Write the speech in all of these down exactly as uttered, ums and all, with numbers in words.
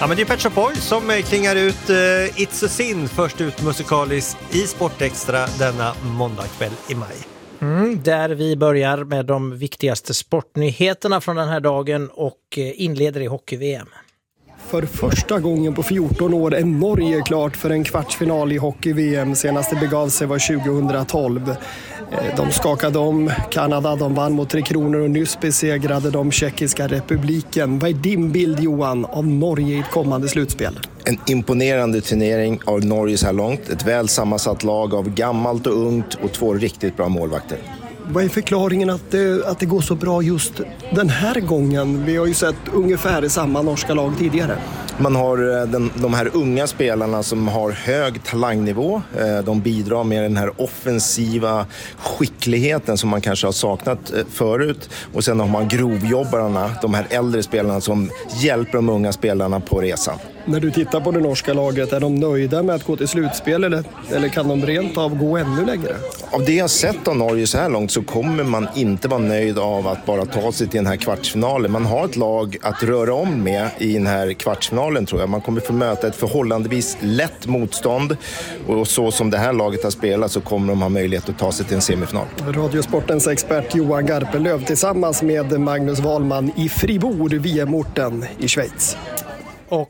Ja, men det är Pet Shop Boys som klingar ut uh, It's a Sin först ut musikaliskt i Sportextra denna måndagkväll i maj. Mm, där vi börjar med de viktigaste sportnyheterna från den här dagen och inleder i hockey-V M. För första gången på fjorton år är Norge klart för en kvartsfinal i hockey-V M. Senaste begav sig var tjugohundratolv. De skakade om Kanada, de vann mot Tre Kronor och nyss besegrade de Tjeckiska republiken. Vad är din bild, Johan, av Norge i ett kommande slutspel? En imponerande turnering av Norge så här långt. Ett väl sammansatt lag av gammalt och ungt och två riktigt bra målvakter. Vad är förklaringen att det, att det går så bra just den här gången? Vi har ju sett ungefär samma norska lag tidigare. Man har den, de här unga spelarna som har hög talangnivå. De bidrar med den här offensiva skickligheten som man kanske har saknat förut. Och sen har man grovjobbarna, de här äldre spelarna som hjälper de unga spelarna på resan. När du tittar på det norska laget, är de nöjda med att gå till slutspel eller, eller kan de rent av gå ännu längre? Av det jag sett av Norge så här långt så kommer man inte vara nöjd av att bara ta sig till den här kvartsfinalen. Man har ett lag att röra om med i den här kvartsfinalen, tror jag. Man kommer få möta ett förhållandevis lätt motstånd och så som det här laget har spelat så kommer de ha möjlighet att ta sig till en semifinal. Radiosportens expert Johan Garpenlöv tillsammans med Magnus Wahlman i Fribourg, V M-orten i Schweiz. Och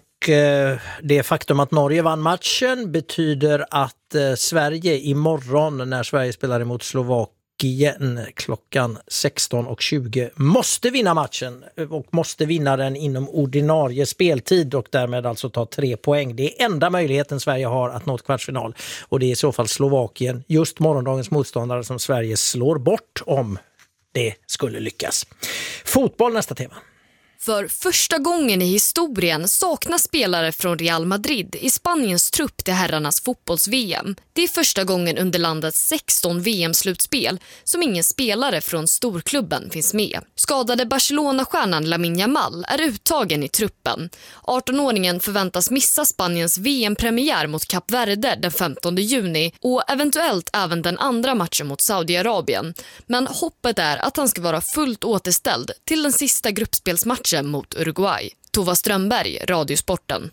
det faktum att Norge vann matchen betyder att Sverige imorgon när Sverige spelar emot Slovakien klockan sexton och tjugo måste vinna matchen och måste vinna den inom ordinarie speltid och därmed alltså ta tre poäng. Det är enda möjligheten Sverige har att nå ett kvartsfinal och det är i så fall Slovakien, just morgondagens motståndare, som Sverige slår bort om det skulle lyckas. Fotboll nästa tema. För första gången i historien saknas spelare från Real Madrid i Spaniens trupp till herrarnas fotbolls-V M. Det är första gången under landets sexton V M-slutspel som ingen spelare från storklubben finns med. Skadade Barcelona-stjärnan Lamine Yamal är uttagen i truppen. arton-åringen förväntas missa Spaniens V M-premiär mot Kap Verde den femtonde juni och eventuellt även den andra matchen mot Saudiarabien. Men hoppet är att han ska vara fullt återställd till den sista gruppspelsmatchen mot Uruguay. Tova Strömberg, Radiosporten.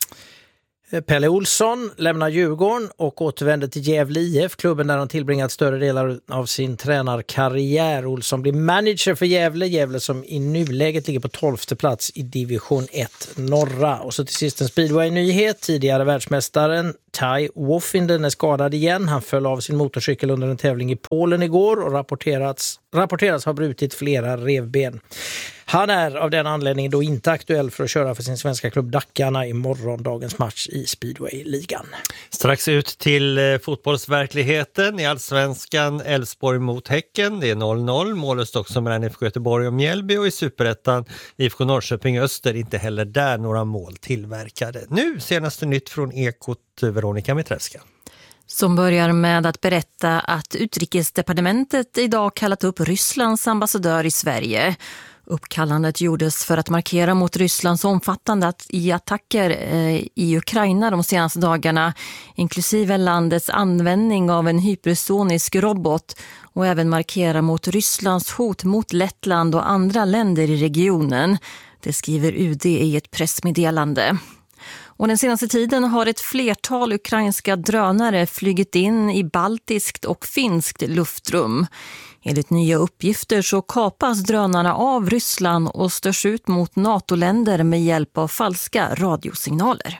Pelle Olsson lämnar Djurgården och återvänder till Gävle I F, klubben där han tillbringat större delar av sin tränarkarriär. Olsson blir manager för Gävle, Gävle som i nuläget ligger på tolfte plats i division ett norra. Och så till sist en speedway-nyhet. Tidigare världsmästaren Ty Woffinden är skadad igen. Han föll av sin motorcykel under en tävling i Polen igår och rapporterats, rapporterats ha brutit flera revben. Han är av den anledningen då inte aktuell för att köra för sin svenska klubb Dackarna i morgondagens match i Speedway-ligan. Strax ut till eh, fotbollsverkligheten i Allsvenskan. Elfsborg mot Häcken, det är noll noll. Målöst också mellan I F K Göteborg och Mjällby, och i Superettan I F K Norrköping Öster, inte heller där några mål tillverkade. Nu senaste nytt från Ekot, Veronica Mitreska. Som börjar med att berätta att Utrikesdepartementet idag kallat upp Rysslands ambassadör i Sverige. Uppkallandet gjordes för att markera mot Rysslands omfattande i attacker i Ukraina de senaste dagarna, inklusive landets användning av en hypersonisk robot, och även markera mot Rysslands hot mot Lettland och andra länder i regionen. Det skriver U D i ett pressmeddelande. Och den senaste tiden har ett flertal ukrainska drönare flygit in i baltiskt och finskt luftrum. Enligt nya uppgifter så kapas drönarna av Ryssland och störs ut mot NATO-länder med hjälp av falska radiosignaler.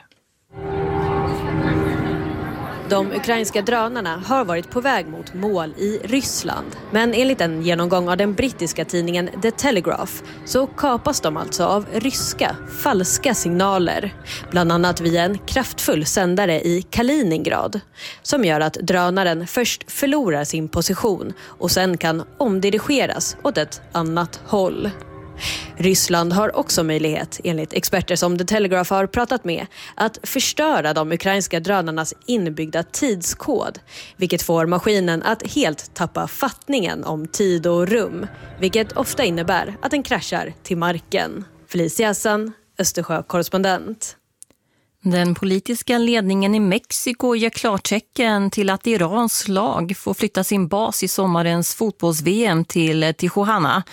De ukrainska drönarna har varit på väg mot mål i Ryssland. Men enligt en genomgång av den brittiska tidningen The Telegraph så kapas de alltså av ryska falska signaler. Bland annat via en kraftfull sändare i Kaliningrad. Som gör att drönaren först förlorar sin position och sen kan omdirigeras åt ett annat håll. Ryssland har också möjlighet, enligt experter som The Telegraph har pratat med, att förstöra de ukrainska drönarnas inbyggda tidskod, vilket får maskinen att helt tappa fattningen om tid och rum, vilket ofta innebär att den kraschar till marken. Felicia Hassan, Östersjö-korrespondent. Den politiska ledningen i Mexiko ger klartecken till att Irans lag får flytta sin bas i sommarens fotbolls-V M till Tijuana.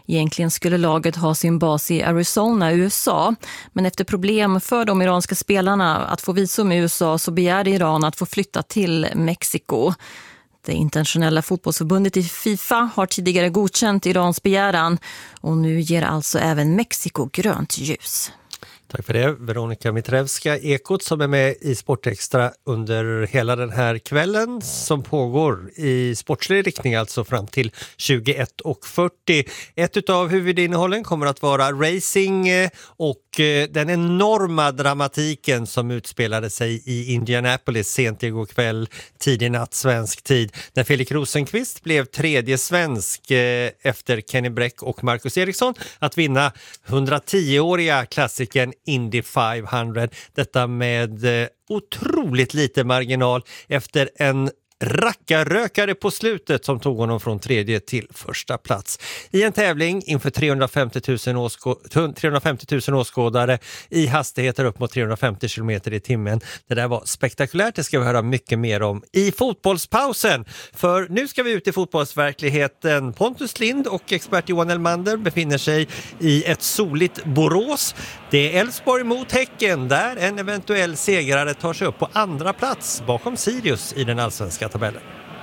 Egentligen skulle laget ha sin bas i Arizona, U S A. Men efter problem för de iranska spelarna att få visum i U S A så begärde Iran att få flytta till Mexiko. Det internationella fotbollsförbundet i FIFA har tidigare godkänt Irans begäran och nu ger alltså även Mexiko grönt ljus. Tack för det, Veronica Mitrevska, Ekot, som är med i Sportextra under hela den här kvällen som pågår i sportslig riktning, alltså fram till tjugoett och fyrtio. Ett av huvudinnehållen kommer att vara racing och den enorma dramatiken som utspelade sig i Indianapolis sent igår kväll, tidig natt svensk tid, när Felix Rosenqvist blev tredje svensk efter Kenny Bräck och Marcus Eriksson att vinna hundratio-åriga klassikern Indy femhundra. Detta med eh, otroligt lite marginal efter en rackarrökare på slutet som tog honom från tredje till första plats. I en tävling inför trehundrafemtio tusen, åskå- trehundrafemtio tusen åskådare i hastigheter upp mot trehundrafemtio kilometer i timmen. Det där var spektakulärt, det ska vi höra mycket mer om i fotbollspausen. För nu ska vi ut i fotbollsverkligheten. Pontus Lind och expert Johan Elmander befinner sig i ett soligt Borås. Det är Elfsborg mot Häcken där en eventuell segrare tar sig upp på andra plats bakom Sirius i den allsvenska tabellen.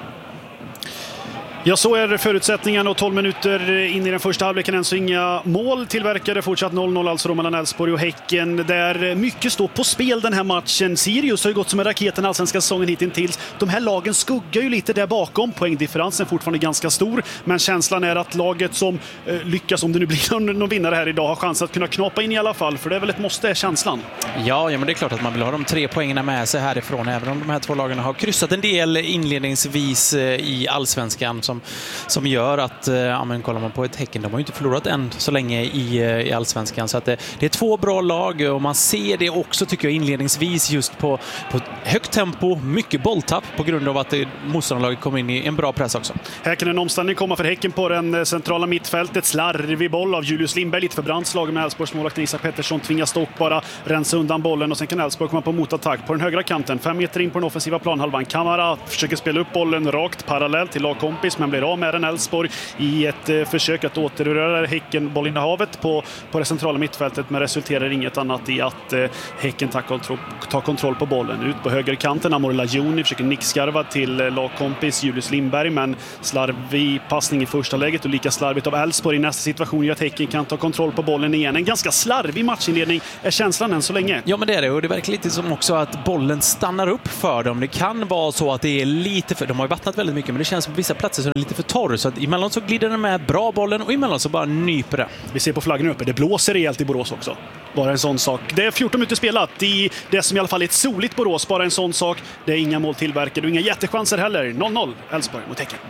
Ja, så är förutsättningen och tolv minuter in i den första halvleken än så inga mål tillverkade. Fortsatt noll noll alltså mellan Elfsborg och Häcken. Där mycket står på spel den här matchen. Sirius har ju gått som en raket den allsvenska säsongen hittills. De här lagen skuggar ju lite där bakom. Poängdifferensen är fortfarande ganska stor. Men känslan är att laget som eh, lyckas, om det nu blir någon, någon vinnare här idag, har chans att kunna knapa in i alla fall. För det är väl ett måste, är känslan. Ja, ja, men det är klart att man vill ha de tre poängerna med sig härifrån. Även om de här två lagen har kryssat en del inledningsvis eh, i allsvenskan. Som, som gör att, ja men kollar man på ett Häcken, de har ju inte förlorat än så länge i, i allsvenskan. Så att det, det är två bra lag och man ser det också tycker jag inledningsvis just på, på högt tempo, mycket bolltapp på grund av att motståndarlaget kommer in i en bra press också. Här kan en omställning komma för Häcken på den centrala mittfältet. Slarvig boll av Julius Lindberg, lite för brandslag med Elfsborgs målvakten Isak Pettersson tvingas dock bara rensa undan bollen och sen kan Elfsborg komma på motattack på den högra kanten. Fem meter in på den offensiva planhalvan. Kamara försöker spela upp bollen rakt parallellt till lagkompis men blir av med den. Elfsborg i ett eh, försök att återröra Häcken bollinnehavet på, på det centrala mittfältet, men resulterar inget annat i att eh, Häcken tar kontroll, tar kontroll på bollen. Ut på högerkanten, Amor Lajoni försöker nickskarva till eh, lagkompis Julius Lindberg, men slarvig passning i första läget och lika slarvigt av Elfsborg i nästa situation gör att Häcken kan ta kontroll på bollen igen. En ganska slarvig matchinledning är känslan än så länge. Ja, men det är det, och det verkar lite som också att bollen stannar upp för dem. Det kan vara så att det är lite för, de har ju vattnat väldigt mycket, men det känns som på vissa platser som det är lite för torr, så att emellan så glider den med bra bollen och emellan så bara nyper det. Vi ser på flaggan uppe, det blåser rejält i Borås också. Bara en sån sak. Det är fjorton minuter spelat i det som i alla fall är ett soligt Borås, bara en sån sak. Det är inga mål tillverkade och inga jättechanser heller. noll noll Elfsborg mot Häcken.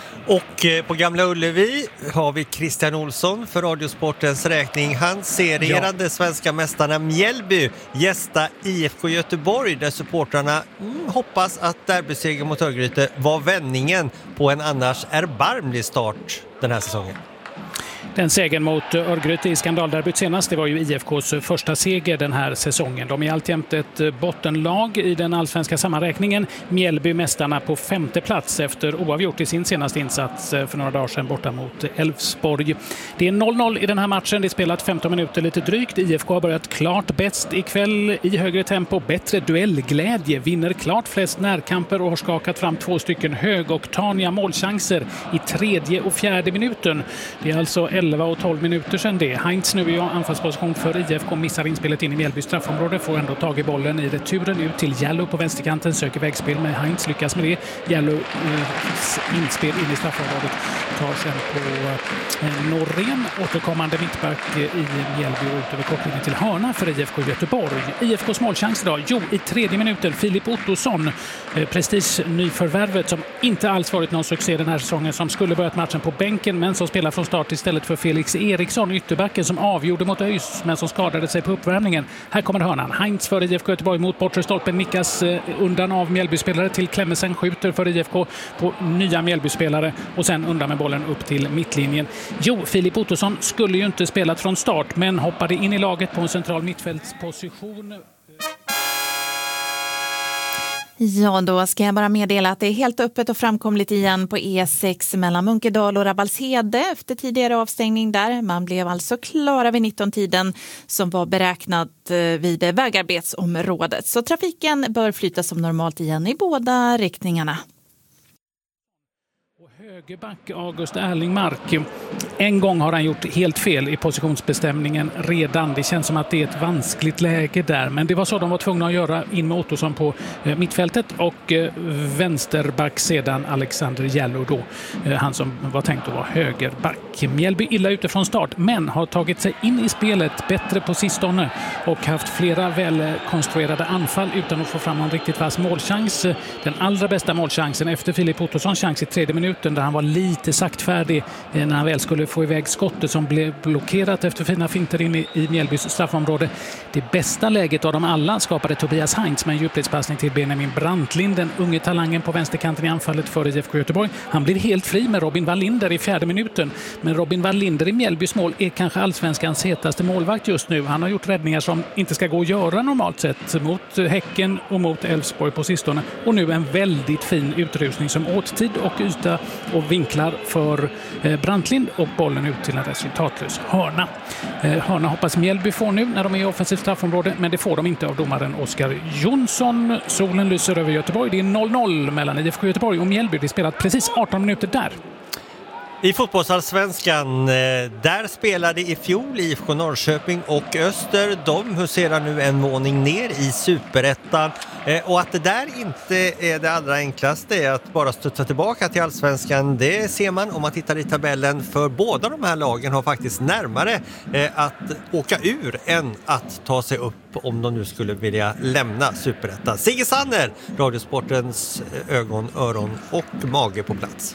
Och på Gamla Ullevi har vi Christian Olsson för Radiosportens räkning. Han ser regerande ja. svenska mästarna Mjällby gästa I F K Göteborg, där supportrarna mm, hoppas att derbysegern mot Örgryte var vändningen på en annars erbarmlig start den här säsongen. Den segern mot Örgryte i skandalderbyt senast, det var ju I F K:s första seger den här säsongen. De är alltjämt ett bottenlag i den allsvenska sammanräkningen. Mjällby mästarna på femte plats efter oavgjort i sin senaste insats för några dagar sedan borta mot Elfsborg. Det är noll noll i den här matchen. Det är spelat femton minuter lite drygt. I F K har börjat klart bäst ikväll i högre tempo. Bättre duellglädje, vinner klart flest närkamper och har skakat fram två stycken högoktaniga målchanser i tredje och fjärde minuten. Det är alltså elva och tolv minuter sedan det. Heinz nu i anfallsposition för I F K, missar inspelet in i Mjällby straffområde, får ändå tag i bollen i returen ut till Jallow på vänsterkanten, söker vägspel med Heinz, lyckas med det. Jallow eh, inspel in i straffområdet, tar sen på eh, Norén, återkommande mittback i Mjällby och ut över kopplingen till hörna för I F K Göteborg. I F K:s målchans idag, jo i tredje minuten, Filip Ottosson, eh, prestige nyförvärvet som inte alls varit någon succé den här säsongen, som skulle börjat matchen på bänken men som spelar från start istället för Felix Eriksson, ytterbacken som avgjorde mot ÖIS men som skadade sig på uppvärmningen. Här kommer hörnan. Heinz för I F K Göteborg mot bortre stolpen, nickas undan av Mjällby-spelare till Klemmensen, skjuter för I F K på nya Mjällby-spelare och sen undan med bollen upp till mittlinjen. Jo, Filip Ottosson skulle ju inte spelat från start men hoppade in i laget på en central mittfältsposition. Ja, då ska jag bara meddela att det är helt öppet och framkomligt igen på E sex mellan Munkedal och Rabbalshede efter tidigare avstängning där. Man blev alltså klara vid nitton-tiden som var beräknad vid vägarbetsområdet. Så trafiken bör flyta som normalt igen i båda riktningarna. Högerback August Erlingmark. En gång har han gjort helt fel i positionsbestämningen redan. Det känns som att det är ett vanskligt läge där. Men det var så de var tvungna att göra in med Ottosson på mittfältet. Och vänsterback sedan Alexander Jallow då. Han som var tänkt att vara högerback. Mjällby illa ute från start men har tagit sig in i spelet bättre på sistone. Och haft flera välkonstruerade anfall utan att få fram en riktigt vass målchans. Den allra bästa målchansen efter Filip Ottossons chans i tredje minuten där han var lite saktfärdig när han väl skulle få iväg skottet som blev blockerat efter fina finter in i, i Mjällbys straffområde. Det bästa läget av dem alla skapade Tobias Heinz med en djupledspassning till Benjamin Brantlind, den unge talangen på vänsterkanten i anfallet för I F K Göteborg. Han blir helt fri med Robin Wallinder i fjärde minuten. Men Robin Wallinder i Mjällbys mål är kanske allsvenskans hetaste målvakt just nu. Han har gjort räddningar som inte ska gå att göra normalt sett mot Häcken och mot Elfsborg på sistone. Och nu en väldigt fin utrustning som åttid och yta och vinklar för Brantlind och bollen ut till en resultatlös hörna. Hörna hoppas Mjällby får nu när de är i offensivt straffområde, men det får de inte av domaren Oskar Jonsson. Solen lyser över Göteborg. Det är noll noll mellan I F K Göteborg och Mjällby. Det spelat precis arton minuter där. I fotbollsallsvenskan, där spelade i fjol I F K Norrköping och Öster. De huserar nu en våning ner i Superettan. Och att det där inte är det allra enklaste är att bara studsa tillbaka till allsvenskan. Det ser man om man tittar i tabellen, för båda de här lagen har faktiskt närmare att åka ur än att ta sig upp om de nu skulle vilja lämna Superettan. Sigge Sanner, Radiosportens ögon, öron och mage på plats.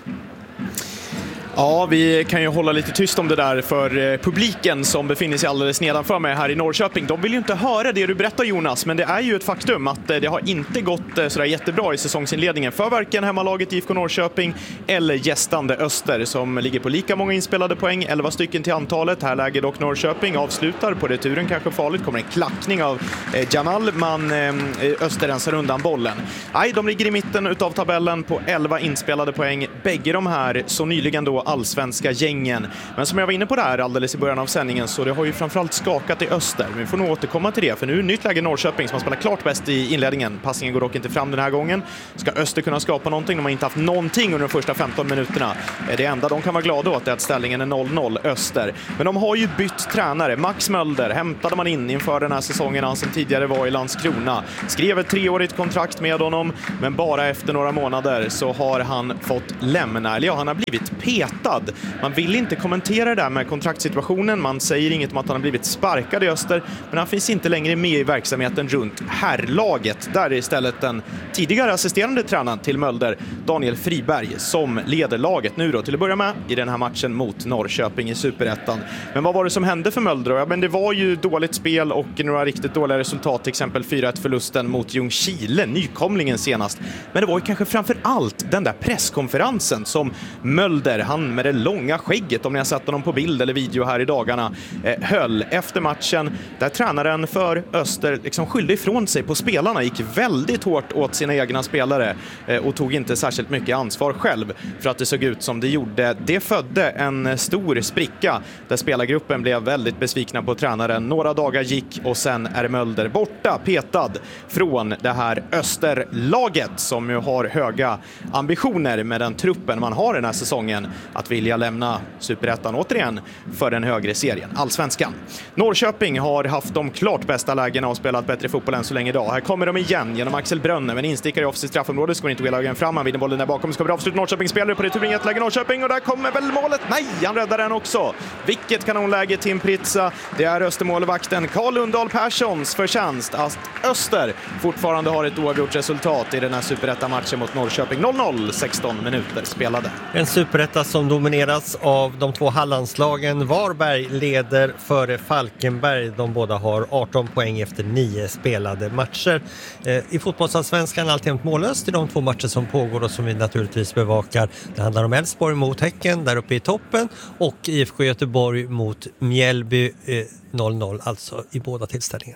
Ja, vi kan ju hålla lite tyst om det där för publiken som befinner sig alldeles nedanför mig här i Norrköping. De vill ju inte höra det du berättar, Jonas, men det är ju ett faktum att det har inte gått sådär jättebra i säsongsinledningen för varken hemmalaget I F K Norrköping eller gästande Öster som ligger på lika många inspelade poäng, elva stycken till antalet. Här läger dock Norrköping, avslutar på returen, kanske farligt, kommer en klackning av eh, Jamal, man eh, Öster rensar undan bollen. Nej, de ligger i mitten utav tabellen på elva inspelade poäng, bägge de här så nyligen då allsvenska gängen. Men som jag var inne på där alldeles i början av sändningen, så det har ju framförallt skakat i Öster. Men vi får nog återkomma till det, för nu är det nytt läge Norrköping som har spelat klart bäst i inledningen. Passningen går dock inte fram den här gången. Ska Öster kunna skapa någonting? De har inte haft någonting under de första femton minuterna. Det enda de kan vara glada åt är att ställningen är noll noll Öster. Men de har ju bytt tränare. Max Mölder hämtade man in inför den här säsongen, han som tidigare var i Landskrona. Skrev ett treårigt kontrakt med honom, men bara efter några månader så har han fått lämna. Eller ja, han har blivit petad. Man vill inte kommentera det där med kontraktssituationen. Man säger inget om att han har blivit sparkad i Öster, men han finns inte längre med i verksamheten runt herrlaget. Där är istället den tidigare assisterande tränaren till Mölder, Daniel Friberg, som leder laget nu då till att börja med i den här matchen mot Norrköping i Superettan. Men vad var det som hände för Mölder? Ja, men det var ju dåligt spel och några riktigt dåliga resultat, till exempel fyra ett förlusten mot Ljungskile, nykomlingen senast. Men det var ju kanske framför allt den där presskonferensen som Mölder, han med det långa skägget, om ni har sett honom på bild eller video här i dagarna, eh, höll efter matchen, där tränaren för Öster liksom skyllde ifrån sig på spelarna, gick väldigt hårt åt sina egna spelare eh, och tog inte särskilt mycket ansvar själv för att det såg ut som det gjorde. Det födde en stor spricka där spelargruppen blev väldigt besvikna på tränaren. Några dagar gick och sen är Mölder borta, petad från det här Österlaget som ju har höga ambitioner med den truppen man har den här säsongen att vilja lämna Superettan återigen för den högre serien, allsvenskan. Norrköping har haft de klart bästa lägena och spelat bättre fotboll än så länge idag. Här kommer de igen genom Axel Brönne, men instickar i offensivt straffområde, ska inte gå lagen fram, han vinner bollen där bakom, ska bli avslut. Norrköping spelare på returen, ett läge Norrköping, och där kommer väl målet. Nej, han räddar den också. Vilket kanonläge, Tim Pritsa. Det är Östermålvakten Carl Lundahl Perssons förtjänst att Öster fortfarande har ett oavgjort resultat i den här Superettan-matchen mot Norrköping. noll noll, sexton minuter spelade. En Superetta som domineras av de två Hallandslagen. Varberg leder före Falkenberg. De båda har arton poäng efter nio spelade matcher. I fotbollsallsvenskan alltjämt mållöst i de två matcher som pågår och som vi naturligtvis bevakar. Det handlar om Elfsborg mot Häcken där uppe i toppen och I F K Göteborg mot Mjällby, noll noll alltså i båda tillställningarna.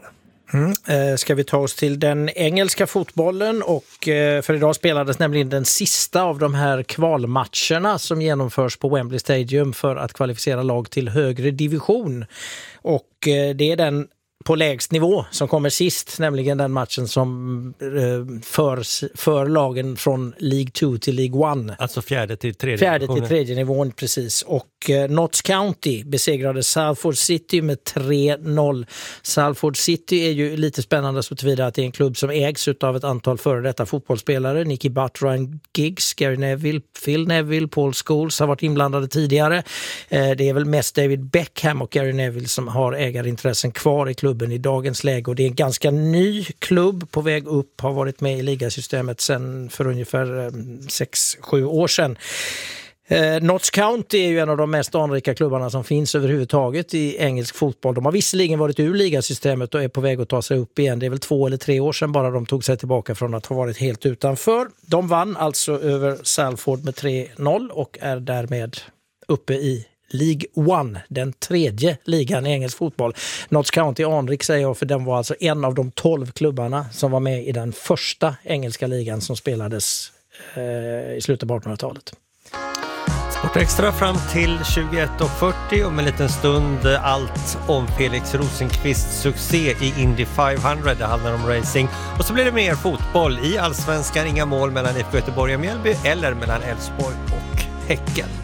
Mm. Eh, ska vi ta oss till den engelska fotbollen och eh, för idag spelades nämligen den sista av de här kvalmatcherna som genomförs på Wembley Stadium för att kvalificera lag till högre division. Och eh, det är den på lägst nivå som kommer sist, nämligen den matchen som eh, för, för lagen från League två till League ett. Alltså fjärde till tredje Fjärde till tredje nivån, precis. Och eh, Notts County besegrade Salford City med tre noll. Salford City är ju lite spännande så tillvida att det är en klubb som ägs av ett antal före detta fotbollsspelare. Nicky Butt, Ryan Giggs, Gary Neville, Phil Neville, Paul Scholes har varit inblandade tidigare. Eh, det är väl mest David Beckham och Gary Neville som har ägarintressen kvar i klubben i dagens läge, och det är en ganska ny klubb på väg upp, har varit med i ligasystemet sedan för ungefär sex sju år sedan. Eh, Notts County är ju en av de mest anrika klubbarna som finns överhuvudtaget i engelsk fotboll. De har visserligen varit ur ligasystemet och är på väg att ta sig upp igen. Det är väl två eller tre år sedan bara de tog sig tillbaka från att ha varit helt utanför. De vann alltså över Salford med tre noll och är därmed uppe i League One, den tredje ligan i engelsk fotboll. Notts County anrik säger jag, för den var alltså en av de tolv klubbarna som var med i den första engelska ligan som spelades eh, i slutet på artonhundratalet. Sportextra fram till tjugoett och fyrtio, om en liten stund allt om Felix Rosenqvists succé i Indy femhundra. Det handlar om racing. Och så blir det mer fotboll i Allsvenskan. Inga mål mellan I F K Göteborg och Mjällby eller mellan Elfsborg och Häcken.